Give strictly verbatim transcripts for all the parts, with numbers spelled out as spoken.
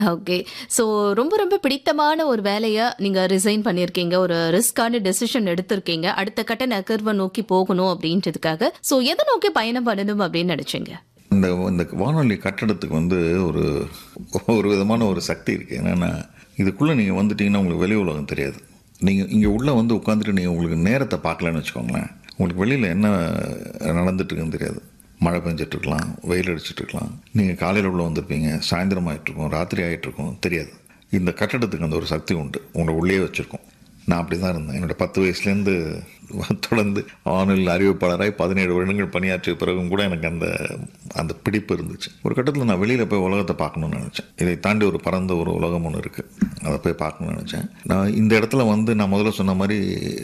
Okay. So ரொம்ப ரொம்ப பிடித்தமான ஒரு வேலைய நீங்க ரிசைன் பண்ணியிருக்கீங்க. ஒரு ரிஸ்க்கான டெசிஷன் எடுத்திருக்கீங்க. அடுத்த கட்ட நகர்வ நோக்கி போகணும் அப்படின்றதுக்காக. ஸோ எத நோக்கி பயணம் பண்ணணும் அப்படின்னு நினைச்சீங்க? இந்த இந்த வானொலி கட்டடத்துக்கு வந்து ஒரு ஒரு விதமான ஒரு சக்தி இருக்குது. என்னென்னா இதுக்குள்ளே நீங்கள் வந்துட்டீங்கன்னா உங்களுக்கு வெளி உலகம் தெரியாது. நீங்கள் இங்கே உள்ளே வந்து உட்காந்துட்டு நீங்கள் உங்களுக்கு நேரத்தை பார்க்கலன்னு வச்சுக்கோங்களேன், உங்களுக்கு வெளியில் என்ன நடந்துட்டுருக்குன்னு தெரியாது. மழை பெஞ்சிட்ருக்கலாம், வெயில் அடிச்சிட்ருக்கலாம், நீங்கள் காலையில் உள்ள வந்திருப்பீங்க, சாயந்தரம் ஆகிட்ருக்கும், ராத்திரி ஆகிட்ருக்கும், தெரியாது. இந்த கட்டடத்துக்கு அந்த ஒரு சக்தி உண்டு, உங்களை உள்ளே வச்சுருக்கோம். நான் அப்படி தான் இருந்தேன். என்னோடய பத்து வயசுலேருந்து தொடர்ந்து வானொலி அறிவிப்பாளராய் பதினேழு வருடங்கள் பணியாற்றிய பிறகும் கூட எனக்கு அந்த அந்த பிடிப்பு இருந்துச்சு. ஒரு கட்டத்தில் நான் வெளியில் போய் உலகத்தை பார்க்கணுன்னு நினச்சேன். இதை தாண்டி ஒரு பரந்த ஒரு உலகம் ஒன்று இருக்குது, அதை போய் பார்க்கணுன்னு நினச்சேன். நான் இந்த இடத்துல வந்து நான் முதல்ல சொன்ன மாதிரி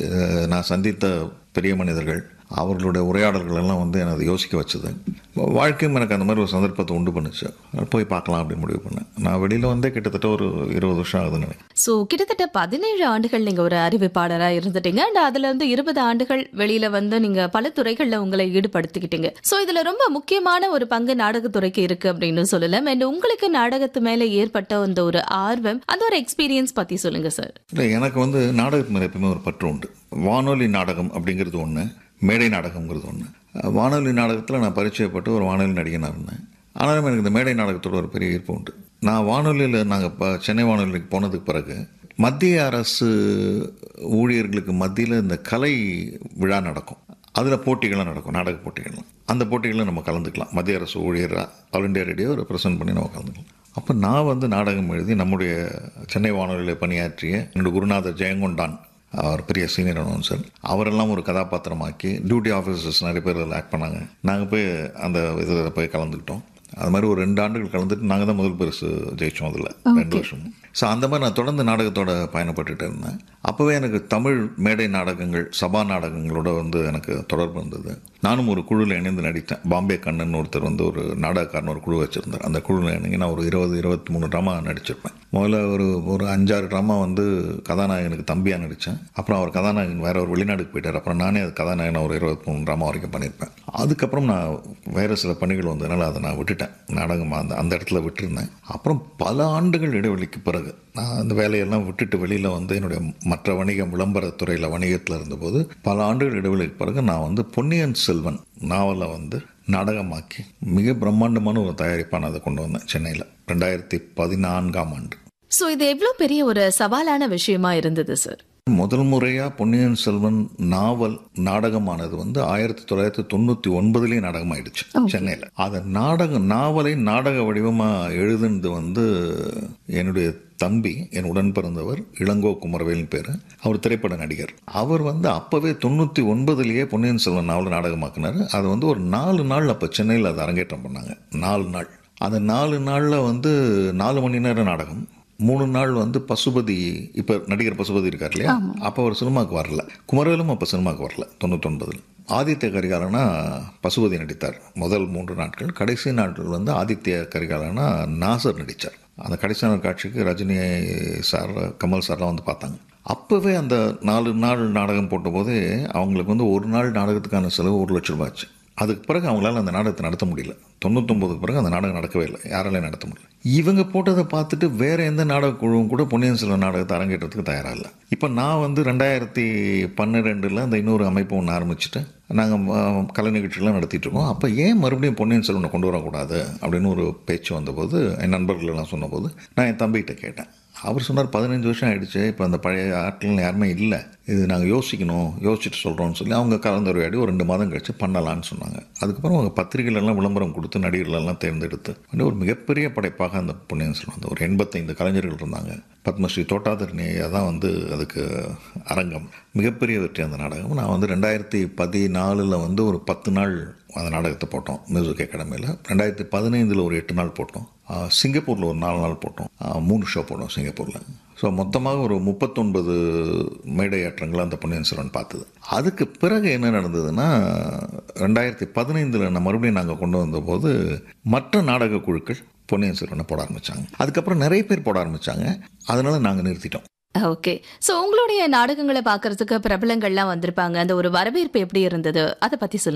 நான் சந்தித்த பெரிய மனிதர்கள், அவர்களுடைய உரையாடல்கள் எல்லாம் வந்து எனக்கு யோசிக்க வச்சது. வாழ்க்கையும் எனக்கு அந்த மாதிரி ஒரு சந்தர்ப்பத்தை உண்டு பண்ணுச்சு. போய் பார்க்கலாம் அப்படின்னு முடிவு பண்ணேன். நான் வெளியில் வந்தே கிட்டத்தட்ட ஒரு இருபது வருஷம் ஆகுதுன்னு நினைக்கிறேன். ஸோ கிட்டத்தட்ட பதினேழு ஆண்டுகள் நீங்கள் ஒரு அறிவிப்பாளராக இருந்துட்டீங்க. அண்ட் அதில் வந்து இருபது ஆண்டுகள் வெளியில் வந்து நீங்கள் பல துறைகளில் உங்களை ஈடுபடுத்திக்கிட்டீங்க. ஸோ இதில் ரொம்ப முக்கியமான ஒரு பங்கு நாடகத்துறைக்கு இருக்குது அப்படின்னு சொல்லலாம். அண்ட் உங்களுக்கு நாடகத்து மேலே ஏற்பட்ட அந்த ஒரு ஆர்வம், அந்த ஒரு எக்ஸ்பீரியன்ஸ் பற்றி சொல்லுங்கள் சார். இல்லை, எனக்கு வந்து நாடகத்து மேலே எப்பவுமே ஒரு பற்று உண்டு. வானொலி நாடகம் அப்படிங்கிறது ஒன்று, மேடை நாடகங்கிறது ஒன்று. வானொலி நாடகத்தில் நான் பரிச்சயப்பட்டு ஒரு வானொலி நடிகனாக இருந்தேன். ஆனாலும் எனக்கு இந்த மேடை நாடகத்தோட ஒரு பெரிய ஈர்ப்பு உண்டு. நான் வானொலியில் நாங்கள் இப்போ சென்னை வானொலிக்கு போனதுக்கு பிறகு மத்திய அரசு ஊழியர்களுக்கு மத்தியில் இந்த கலை விழா நடக்கும். அதில் போட்டிகள்லாம் நடக்கும், நாடக போட்டிகள்லாம். அந்த போட்டிகளில் நம்ம கலந்துக்கலாம். மத்திய அரசு ஊழியராக ஆல் இண்டியா ரேடியோ ரெப்ரசன்ட் பண்ணி நம்ம கலந்துக்கலாம். அப்போ நான் வந்து நாடகம் எழுதி நம்முடைய சென்னை வானொலியில் பணியாற்றிய என்னோடய குருநாதர் ஜெயங்கொண்டான், அவர் பெரிய சீனியர் அனௌன்சர், அவரெல்லாம் ஒரு கதாபாத்திரமாக்கி டியூட்டி ஆஃபீஸர்ஸ் நிறைய பேர் அதில் ஆக்ட் பண்ணாங்க. நாங்கள் போய் அந்த இதில் போய் கலந்துக்கிட்டோம். அது மாதிரி ஒரு ரெண்டு ஆண்டுகள் கலந்துட்டு நாங்கள் தான் முதல் பரிசு ஜெயித்தோம் அதில் ரெண்டு வருஷம். ஸோ அந்த மாதிரி நான் தொடர்ந்து நாடகத்தோட பயணப்பட்டுட்டு இருந்தேன். அப்போவே எனக்கு தமிழ் மேடை நாடகங்கள், சபா நாடகங்களோட வந்து எனக்கு தொடர்பு இருந்தது. நானும் ஒரு குழுவில் இணைந்து நடித்தேன். பாம்பே கண்ணன் ஒருத்தர் வந்து ஒரு நாடகக்காரன் ஒரு குழு வச்சுருந்தார். அந்த குழுவில் இணைங்கி நான் ஒரு இருபது இருபத்தி மூணு ட்ராமா நடிச்சிருப்பேன். முதல்ல ஒரு ஒரு அஞ்சாறு ட்ராமா வந்து கதாநாயகனுக்கு தம்பியாக நடித்தேன். அப்புறம் அவர் கதாநாயகன் வேற ஒரு வெளிநாடுக்கு போயிட்டார். அப்புறம் நானே அது கதாநாயகனை ஒரு இருபத்தி மூணு ட்ராமா வரைக்கும் பண்ணியிருப்பேன். அதுக்கப்புறம் நான் வேறு சில பணிகள் வந்ததுனால அதை நான் விட்டுட்டேன். நாடகம் அந்த அந்த இடத்துல விட்டுருந்தேன். அப்புறம் பல ஆண்டுகள் இடைவெளிக்கு பிறகு நான் அந்த வேலையெல்லாம் விட்டுட்டு வெளியில் வந்து என்னுடைய மற்ற வணிகம் விளம்பரத்துறையில் வணிகத்தில் இருந்தபோது பல ஆண்டுகள் இடைவெளிக்கு பிறகு நான் வந்து பொன்னியின் செல்வன் நாவலை வந்து நாடகமாக்கி மிக பிரம்மாண்டமான ஒரு தயாரிப்பாக நான் அதை கொண்டு வந்தேன் சென்னையில் ரெண்டாயிரத்தி பதினான்காம் ஆண்டு. ஸோ இது எவ்வளோ பெரிய ஒரு சவாலான விஷயமா இருந்தது சார்? முதல் முறையாக பொன்னியின் செல்வன் நாவல் நாடகமானது வந்து ஆயிரத்தி தொள்ளாயிரத்தி தொண்ணூற்றி ஒன்பதுலேயே நாடகமாயிடுச்சு சென்னையில். அதை நாடக நாவலை நாடக வடிவமாக எழுதுனது வந்து என்னுடைய தம்பி, என் உடன் பிறந்தவர் இளங்கோ குமரவேலின் பேர். அவர் திரைப்பட நடிகர். அவர் வந்து அப்போவே தொண்ணூற்றி ஒன்பதுலேயே பொன்னியின் செல்வன் நாவலை நாடகமாக்குனார். அது வந்து ஒரு நாலு நாள் அப்போ சென்னையில் அதை அரங்கேற்றம் பண்ணாங்க. நாலு நாள் அந்த நாலு நாளில் வந்து நாலு மணி நேரம் நாடகம். மூணு நாள் வந்து பசுபதி, இப்போ நடிகர் பசுபதி இருக்கார் இல்லையா, அப்போ அவர் சினிமாவுக்கு வரல. குமரவேலும் அப்போ சினிமாவுக்கு வரல தொண்ணூத்தொன்பதில். ஆதித்ய கரிகாலனா பசுபதி நடித்தார் முதல் மூன்று நாட்கள். கடைசி நாட்கள் வந்து ஆதித்ய கரிகாலனா நாசர் நடித்தார். அந்த கடைசியான காட்சிக்கு ரஜினி சார், கமல் சார்லாம் வந்து பார்த்தாங்க. அப்போவே அந்த நாலு நாள் நாடகம் போட்டபோது அவங்களுக்கு வந்து ஒரு நாள் நாடகத்துக்கான செலவு ஒரு லட்சம் ரூபாய் ஆச்சு. அதுக்கு பிறகு அவங்களால அந்த நாடகத்தை நடத்த முடியல. தொண்ணூத்தொம்பதுக்கு பிறகு அந்த நாடகம் நடக்கவே இல்லை, யாராலையும் நடத்த முடியல. இவங்க போட்டதை பார்த்துட்டு வேற எந்த நாடக குழுவும் கூட பொன்னியின் செல்வன் நாடகத்தை அரங்கேற்றத்துக்கு தயாராக இல்லை. இப்போ நான் வந்து ரெண்டாயிரத்தி பன்னிரெண்டில் அந்த இன்னொரு அமைப்பு ஒன்று ஆரம்பிச்சுட்டு நாங்கள் கலை நிகழ்ச்சிகள்லாம் நடத்திட்டு இருக்கோம். அப்போ ஏன் மறுபடியும் பொன்னியின் செல்வனை கொண்டு வரக்கூடாது அப்படின்னு ஒரு பேச்சு வந்தபோது, என் நண்பர்கள் எல்லாம் சொன்னபோது நான் என் தம்பிகிட்ட கேட்டேன். அவர் சொன்னார், பதினஞ்சு வருஷம் ஆகிடுச்சு, இப்போ அந்த பழைய ஆட்கள் யாருமே இல்லை, இது நாங்கள் யோசிக்கணும், யோசிச்சுட்டு சொல்கிறோம்னு சொல்லி அவங்க கலந்துரையாடி ஒரு ரெண்டு மாதம் கழிச்சு பண்ணலான்னு சொன்னாங்க. அதுக்கப்புறம் அவங்க பத்திரிகைகளெல்லாம் விளம்பரம் கொடுத்து நடிகர்களெல்லாம் தேர்ந்தெடுத்து ஒரு மிகப்பெரிய படைப்பாக அந்த பொன்னியின் செல்வன் ஒரு எண்பத்தைந்து கலைஞர்கள் இருந்தாங்க. பத்மஸ்ரீ தோட்டாதரணியா தான் வந்து அதுக்கு அரங்கம். மிகப்பெரிய வெற்றி அந்த நாடகம். நான் வந்து ரெண்டாயிரத்தி பதினாலில் வந்து ஒரு பத்து நாள் அந்த நாடகத்தை போட்டோம் மியூசிக் அகாடமியில். ரெண்டாயிரத்தி பதினைந்தில் ஒரு எட்டு நாள் போட்டோம். சிங்கப்பூரில் ஒரு நாலு நாள் போட்டோம். மூணு ஷோ போட்டோம் சிங்கப்பூரில். ஸோ மொத்தமாக ஒரு முப்பத்தொன்பது மேடையாற்றங்களை அந்த பொன்னியின் செல்வன் பார்த்தது. அதுக்கு பிறகு என்ன நடந்ததுன்னா, ரெண்டாயிரத்தி பதினைந்தில் நான் மறுபடியும் நாங்கள் கொண்டு வந்தபோது மற்ற நாடக குழுக்கள் பொன்னியின் செல்வனை போட ஆரம்பித்தாங்க. அதுக்கப்புறம் நிறைய பேர் போட ஆரம்பித்தாங்க. அதனால் நாங்கள் நிறுத்திட்டோம். ஓகே. ஸோ உங்களுடைய நாடகங்களை பார்க்கறதுக்கு பிரபலங்கள்லாம் வந்திருப்பாங்க. அந்த ஒரு வரவேற்பு எப்படி இருந்தது, அதை பற்றி சொல்லுங்கள்.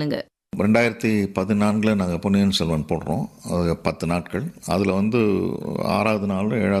ரெண்டாயிரத்தி பதினான்கில் நாங்கள் பொன்னியின் செல்வன் போடுறோம். அது பத்து நாட்கள். அதில் வந்து ஆறாவது நாள் ஏழாவது